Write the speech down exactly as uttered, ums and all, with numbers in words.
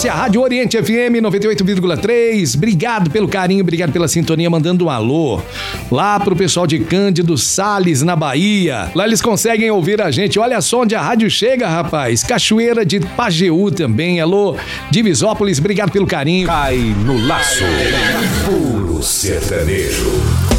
Essa é a Rádio Oriente F M noventa e oito vírgula três. Obrigado pelo carinho, obrigado pela sintonia, mandando um alô lá pro pessoal de Cândido Sales, na Bahia. Lá eles conseguem ouvir a gente. Olha só onde a rádio chega, rapaz. Cachoeira de Pajeú também. Alô, Divisópolis, obrigado pelo carinho. Cai no laço. Puro sertanejo.